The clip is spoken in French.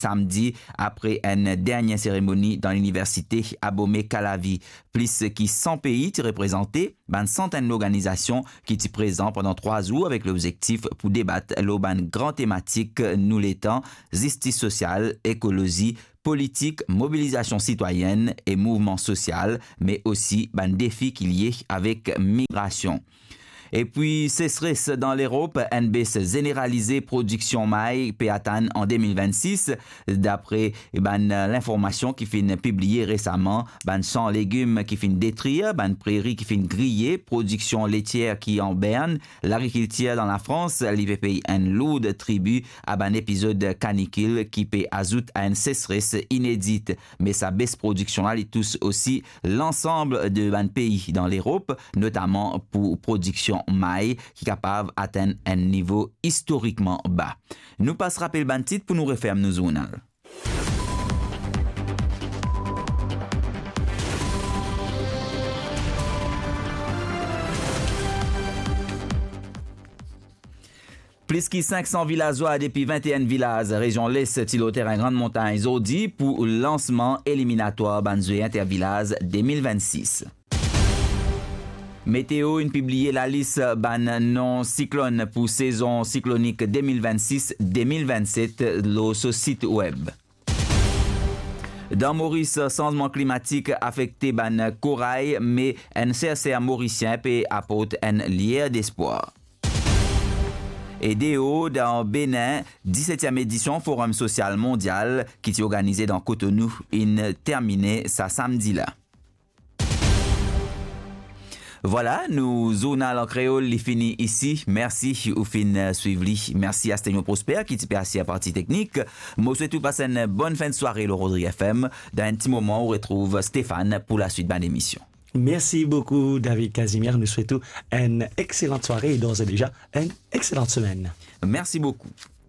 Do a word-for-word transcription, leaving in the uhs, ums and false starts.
samedi après une dernière cérémonie dans l'université Abomey Calavi. Plus qui cent pays qui représentés, une centaine d'organisations qui étaient présentes pendant trois jours avec l'objectif pour débattre l'auban grand thématique nous l'étant, justice sociale, écologie, politique, mobilisation citoyenne et mouvement social, mais aussi un défi qui lié avec migration. Et puis, sécheresse dans l'Europe, une baisse généralisée production maïs péatan en deux mille vingt-six. D'après ben, l'information qui fait publiée récemment, ben, champs légumes qui fait détruire, ben, prairies qui fait griller, production laitière qui en berne, l'agriculture dans la France, l'I V P un lourd tribut à un épisode canicule qui peut ajouter à une sécheresse inédite. Mais sa baisse production là, il touche aussi l'ensemble de ben, pays dans l'Europe, notamment pour production maïs qui est capable d'atteindre un niveau historiquement bas. Nous passons rappel ban titre pour nous refaire nos journal. Plus que cinq cents villageois depuis vingt et un villages, région l'Est, Tiloterrain, Grande Montagne, Zodi pour le lancement éliminatoire Banjoué Intervillage deux mille vingt-six. Météo a publié la liste ban non cyclone pour saison cyclonique deux mille vingt-six deux mille vingt-sept sur site web. Dans Maurice, changement climatique affecté ban corail, mais un chercheur mauricien peut apporter un lien d'espoir. Et D O dans Bénin, dix-septième édition Forum social mondial qui est organisé dans Cotonou, in terminé ça samedi là. Voilà, nous journal en créole les fini ici. Merci au fin suivre. Merci à Stéphane Prosper qui t'y assis à partie technique. Moi souhaite tout passer une bonne fin de soirée le Rodrigue F M. Dans un petit moment, on retrouve Stéphane pour la suite de l'émission. Merci beaucoup David Casimir. Nous souhaitons une excellente soirée et d'ores et déjà une excellente semaine. Merci beaucoup.